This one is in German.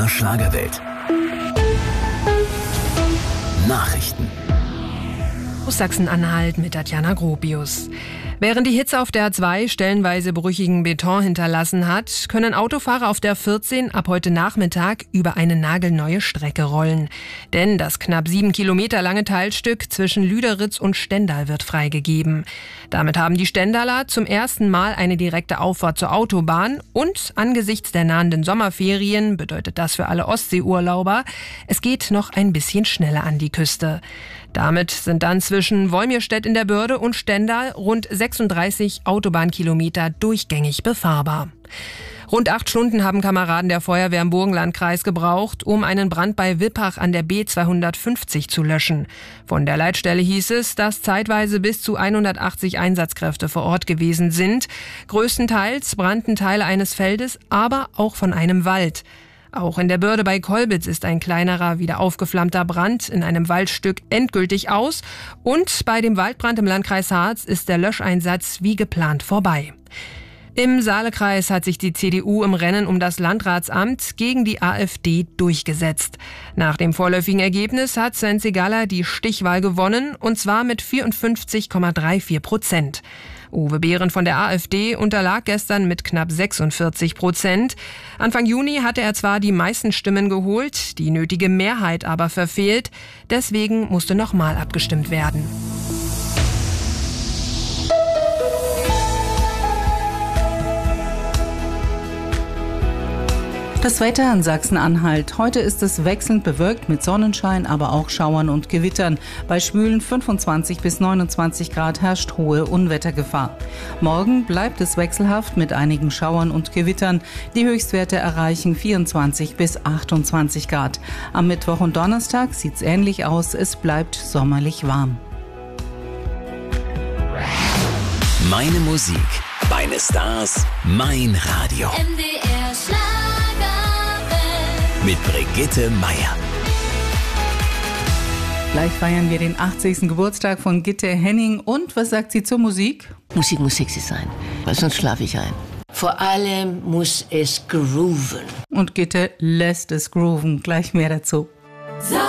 Schlagerwelt. Nachrichten. Aus Sachsen-Anhalt mit Tatjana Gropius. Während die Hitze auf der A2 stellenweise brüchigen Beton hinterlassen hat, können Autofahrer auf der 14 ab heute Nachmittag über eine nagelneue Strecke rollen. Denn das knapp 7 Kilometer lange Teilstück zwischen Lüderitz und Stendal wird freigegeben. Damit haben die Stendaler zum ersten Mal eine direkte Auffahrt zur Autobahn und angesichts der nahenden Sommerferien bedeutet das für alle Ostseeurlauber, es geht noch ein bisschen schneller an die Küste. Damit sind dann zwischen Wolmirstedt in der Börde und Stendal rund 36 Autobahnkilometer durchgängig befahrbar. Rund 8 Stunden haben Kameraden der Feuerwehr im Burgenlandkreis gebraucht, um einen Brand bei Wippach an der B250 zu löschen. Von der Leitstelle hieß es, dass zeitweise bis zu 180 Einsatzkräfte vor Ort gewesen sind. Größtenteils brannten Teile eines Feldes, aber auch von einem Wald. Auch in der Börde bei Kolbitz ist ein kleinerer, wieder aufgeflammter Brand in einem Waldstück endgültig aus. Und bei dem Waldbrand im Landkreis Harz ist der Löscheinsatz wie geplant vorbei. Im Saalekreis hat sich die CDU im Rennen um das Landratsamt gegen die AfD durchgesetzt. Nach dem vorläufigen Ergebnis hat Sven Segala die Stichwahl gewonnen, und zwar mit 54,34%. Uwe Behren von der AfD unterlag gestern mit knapp 46%. Anfang Juni hatte er zwar die meisten Stimmen geholt, die nötige Mehrheit aber verfehlt. Deswegen musste nochmal abgestimmt werden. Das Wetter in Sachsen-Anhalt. Heute ist es wechselnd bewölkt mit Sonnenschein, aber auch Schauern und Gewittern. Bei schwülen 25 bis 29 Grad herrscht hohe Unwettergefahr. Morgen bleibt es wechselhaft mit einigen Schauern und Gewittern. Die Höchstwerte erreichen 24 bis 28 Grad. Am Mittwoch und Donnerstag sieht's ähnlich aus. Es bleibt sommerlich warm. Meine Musik, meine Stars, mein Radio. MDR Schlager. Mit Brigitte Meier. Gleich feiern wir den 80. Geburtstag von Gitte Henning. Und was sagt sie zur Musik? Musik muss sexy sein, weil sonst schlafe ich ein. Vor allem muss es grooven. Und Gitte lässt es grooven. Gleich mehr dazu.